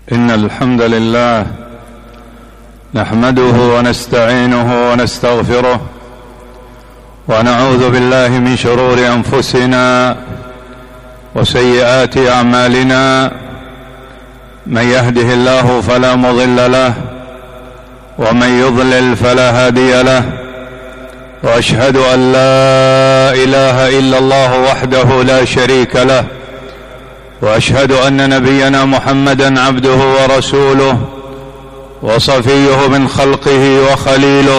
إن الحمد لله نحمده ونستعينه ونستغفره ونعوذ بالله من شرور أنفسنا وسيئات أعمالنا. من يهده الله فلا مضل له ومن يضلل فلا هادي له، وأشهد أن لا إله إلا الله وحده لا شريك له، وأشهد أن نبينا محمدا عبده ورسوله وصفيه من خلقه وخليله،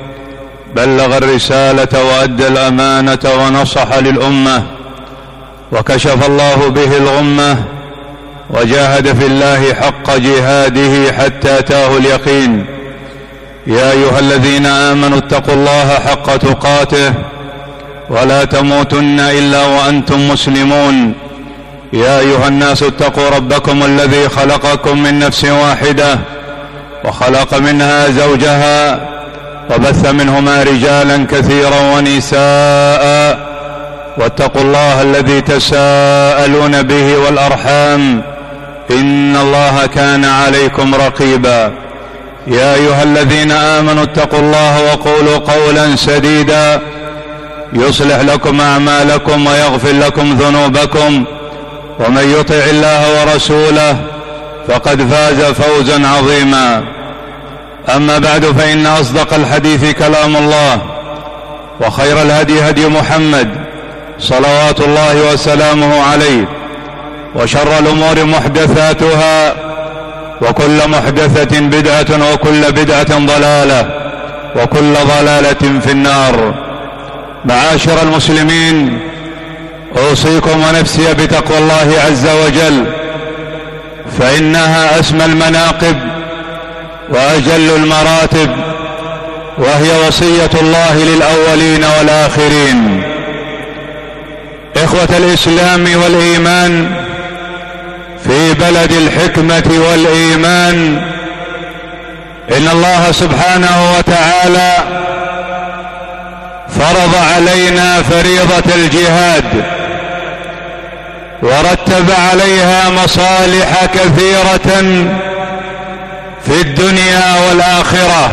بلغ الرسالة وأدى الأمانة ونصح للأمة، وكشف الله به الغمة، وجاهد في الله حق جهاده حتى أتاه اليقين. يا أيها الذين آمنوا اتقوا الله حق تقاته ولا تموتن إلا وأنتم مسلمون. يا أيها الناس اتقوا ربكم الذي خلقكم من نفس واحدة وخلق منها زوجها وبث منهما رجالا كثيرا ونساء، واتقوا الله الذي تساءلون به والأرحام إن الله كان عليكم رقيبا. يا أيها الذين آمنوا اتقوا الله وقولوا قولا سديدا يصلح لكم أعمالكم ويغفر لكم ذنوبكم، ومن يطع الله ورسوله فقد فاز فوزا عظيما. أما بعد، فإن أصدق الحديث كلام الله، وخير الهدي هدي محمد صلوات الله وسلامه عليه، وشر الأمور محدثاتها، وكل محدثة بدعة، وكل بدعة ضلالة، وكل ضلالة في النار. معاشر المسلمين، أوصيكم ونفسي بتقوى الله عز وجل، فإنها أسمى المناقب وأجل المراتب، وهي وصية الله للأولين والآخرين. إخوة الإسلام والإيمان، في بلد الحكمة والإيمان، إن الله سبحانه وتعالى فرض علينا فريضة الجهاد، ورتب عليها مصالح كثيرة في الدنيا والآخرة.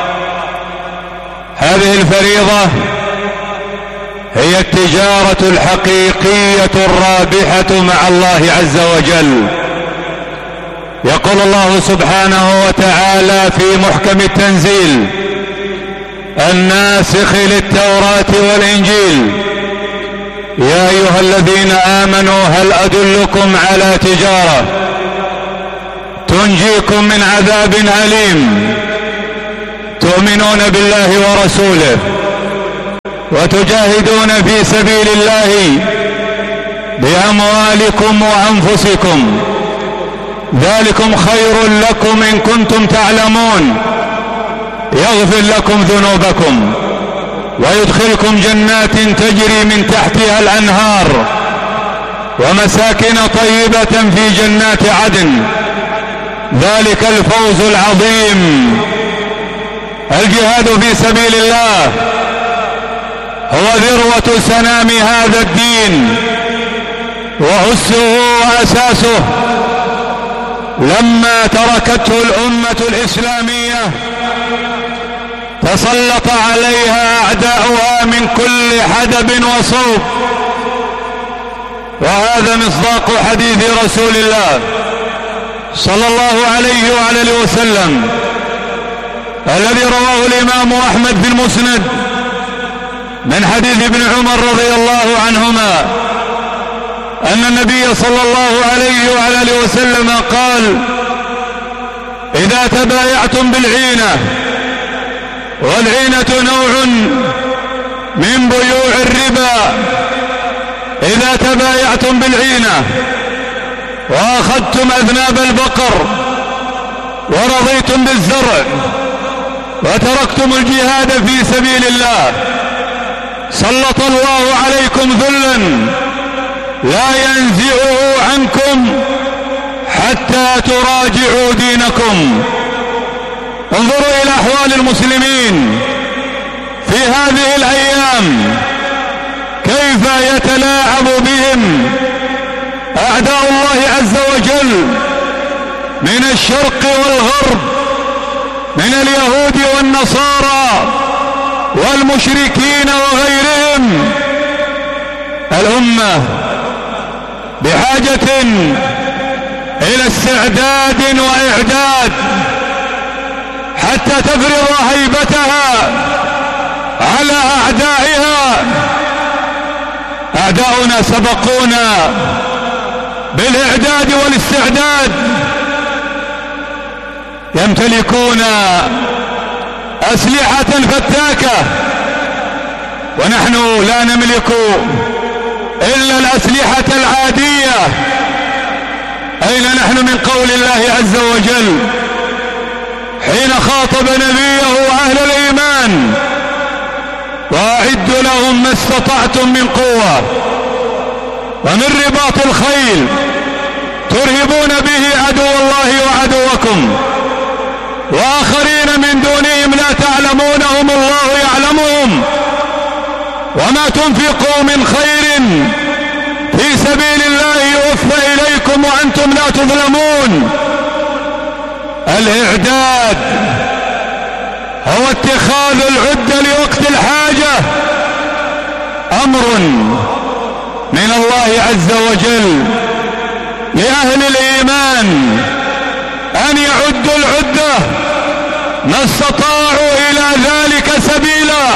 هذه الفريضة هي التجارة الحقيقية الرابحة مع الله عز وجل. يقول الله سبحانه وتعالى في محكم التنزيل الناسخ للتوراة والإنجيل: يا أيها الذين آمنوا هل أدلكم على تجارة تنجيكم من عذاب أليم تؤمنون بالله ورسوله وتجاهدون في سبيل الله بأموالكم وأنفسكم، ذلكم خير لكم إن كنتم تعلمون، يغفر لكم ذنوبكم ويدخلكم جنات تجري من تحتها الأنهار ومساكن طيبة في جنات عدن، ذلك الفوز العظيم. الجهاد في سبيل الله هو ذروة سنام هذا الدين وأسه وأساسه. لما تركته الأمة الإسلامية تسلط عليها أعداؤها من كل حدب وصوب، وهذا مصداق حديث رسول الله صلى الله عليه وعلى وسلم الذي رواه الإمام أحمد في المسند من حديث ابن عمر رضي الله عنهما أن النبي صلى الله عليه وعلى وسلم قال: إذا تبايعتم بالعينة، والعينة نوع من بيوع الربا، إذا تبايعتم بالعينة وأخذتم أذناب البقر ورضيتم بالزرع وتركتم الجهاد في سبيل الله، سلط الله عليكم ذلا لا ينزعه عنكم حتى تراجعوا دينكم. انظروا إلى أحوال المسلمين في هذه الأيام، كيف يتلاعب بهم أعداء الله عز وجل من الشرق والغرب، من اليهود والنصارى والمشركين وغيرهم. الأمة بحاجة إلى استعداد وإعداد حتى تفرض هيبتها على أعدائها. أعداؤنا سبقونا بالإعداد والاستعداد، يمتلكون أسلحة فتاكة، ونحن لا نملك إلا الأسلحة العادية. أين نحن من قول الله عز وجل حين خاطب نبيه أهل الإيمان: وأعدوا لهم ما استطعتم من قوة ومن رباط الخيل ترهبون به عدو الله وعدوكم وآخرين من دونهم لا تعلمونهم الله يعلمهم وما تنفقوا من خير في سبيل الله يوفى إليكم وأنتم لا تظلمون. الإعداد هو اتخاذ العدة لوقت الحاجة، أمر من الله عز وجل لأهل الإيمان أن يعدوا العدة ما استطاعوا إلى ذلك سبيلا.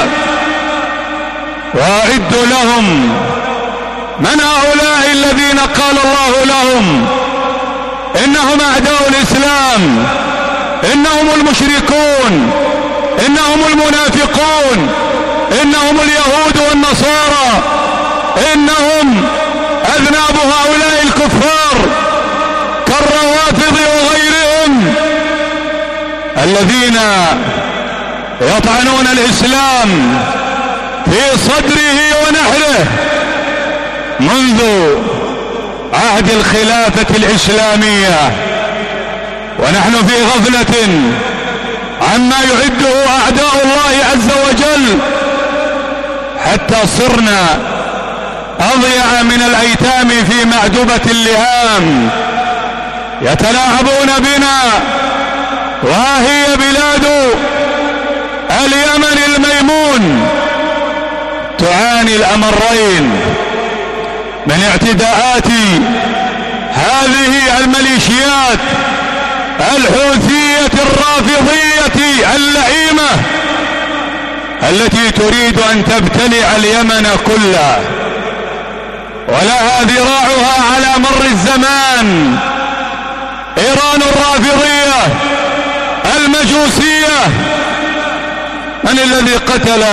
وأعدوا لهم، من هؤلاء الذين قال الله لهم إنهم أعداء الإسلام، إنهم المشركون، إنهم المنافقون، إنهم اليهود والنصارى، إنهم أذناب هؤلاء الكفار كالروافض وغيرهم الذين يطعنون الإسلام في صدره ونحره منذ عهد الخلافة الإسلامية، ونحن في غفلة عما يعده أعداء الله عز وجل، حتى صرنا أضيع من الأيتام في معدبة اللئام يتلاعبون بنا. وهي بلاد اليمن الميمون تعاني الأمرين من اعتداءات هذه الميليشيات الحوثية الرافضية اللئيمة التي تريد أن تبتلع اليمن كله، ولها ذراعها على مر الزمان. إيران الرافضية المجوسية، من الذي قتل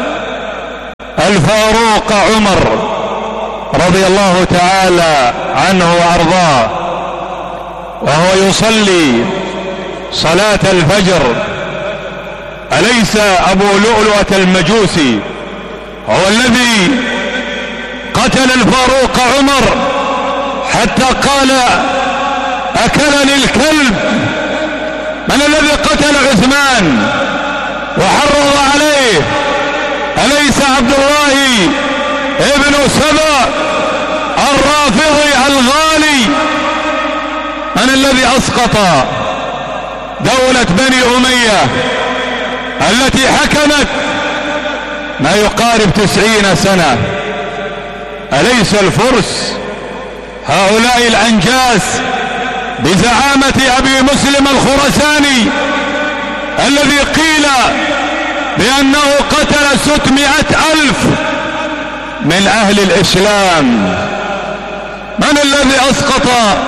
الفاروق عمر رضي الله تعالى عنه وأرضاه وهو يصلي صلاة الفجر؟ أليس أبو لؤلؤة المجوسي هو الذي قتل الفاروق عمر حتى قال أكلني الكلب؟ من الذي قتل عثمان وحرض عليه؟ أليس عبد الله ابن سبأ الرافضي الغالي؟ من الذي أسقط دولة بني أمية التي حكمت ما يقارب 90 سنة؟ أليس الفرس هؤلاء الأنجاس بزعامة أبي مسلم الخرساني الذي قيل بأنه قتل 600,000 من أهل الإسلام؟ من الذي أسقط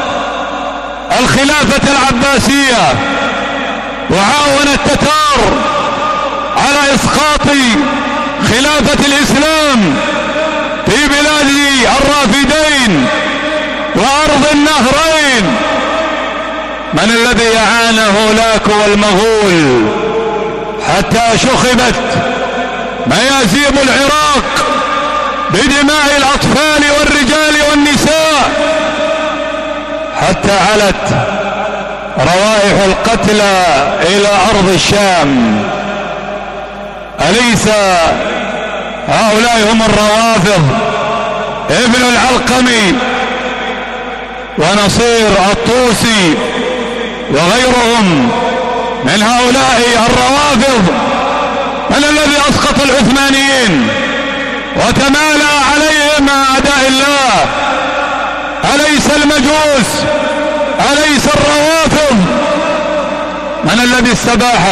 الخلافة العباسية وعاون التتار على إسقاط خلافة الإسلام في بلاد الرافدين وأرض النهرين؟ من الذي يعان هولاك والمغول حتى شخبت ميازيب العراق بدماء الأطفال والرجال والنساء، حتى علت روائح القتلى إلى أرض الشام؟ أليس هؤلاء هم الروافض ابن العلقمي ونصير الطوسي وغيرهم من هؤلاء الروافض، من الذي أسقط العثمانيين وتمالى عليهم أعداء الله؟ أليس المجوس؟ أليس الروافض؟ من الذي استباح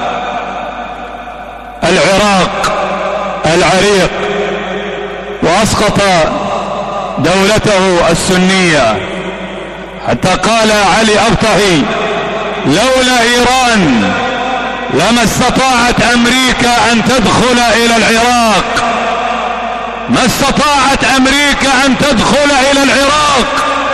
العراق العريق وأسقط دولته السنية؟ حتى قال علي أبطحي: لولا إيران لما استطاعت أمريكا أن تدخل إلى العراق، ما استطاعت أمريكا أن تدخل إلى العراق.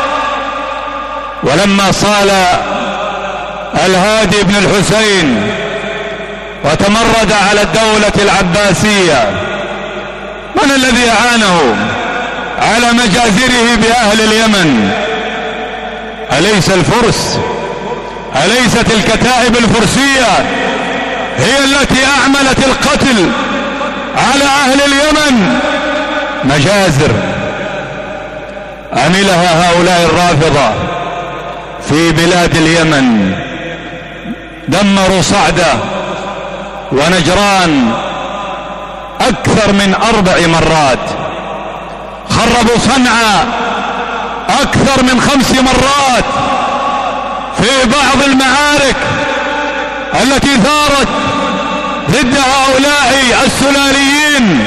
ولما صال الهادي بن الحسين وتمرد على الدولة العباسية، من الذي أعانه على مجازره بأهل اليمن؟ أليس الفرس؟ أليست الكتائب الفرسية هي التي أعملت القتل على أهل اليمن؟ مجازر عملها هؤلاء الرافضة في بلاد اليمن، دمروا صعدة ونجران أكثر من 4 مرات، خربوا صنعاء أكثر من 5 مرات. في بعض المعارك التي ثارت ضد هؤلاء السلاليين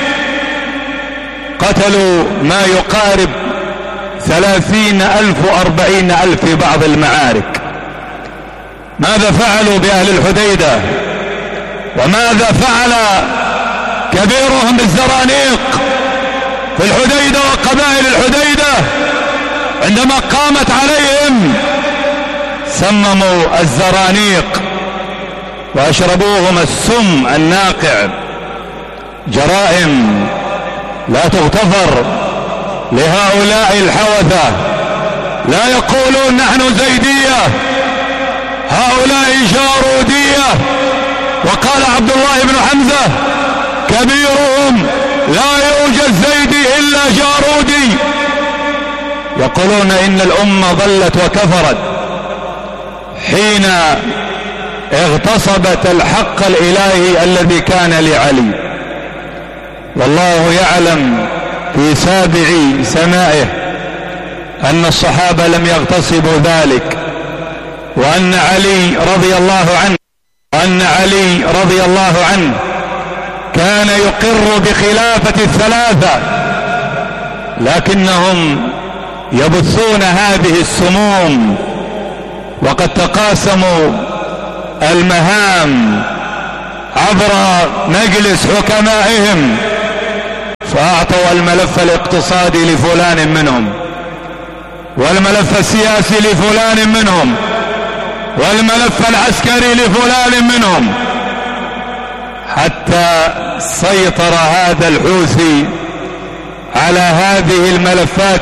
قتلوا ما يقارب 30,000 و40,000 في بعض المعارك. ماذا فعلوا بأهل الحديدة؟ وماذا فعل كبيرهم الزرانيق في الحديدة وقبائل الحديدة عندما قامت عليهم؟ سمموا الزرانيق وأشربوهم السم الناقع. جرائم لا تغتفر لهؤلاء الحوثة. لا يقولون نحن زيدية، هؤلاء جارودية. وقال عبد الله بن حمزة كبيرهم: لا يوجد زيدي إلا جارودي. يقولون إن الأمة ضلت وكفرت حين اغتصبت الحق الإلهي الذي كان لعلي. والله يعلم في سابع سمائه أن الصحابة لم يغتصبوا ذلك، وأن علي رضي الله عنه كان يقر بخلافة الثلاثة، لكنهم يبثون هذه السموم وقد تقاسموا المهام عبر مجلس حكمائهم، فأعطوا الملف الاقتصادي لفلان منهم، والملف السياسي لفلان منهم، والملف العسكري لفلان منهم، حتى سيطر هذا الحوثي على هذه الملفات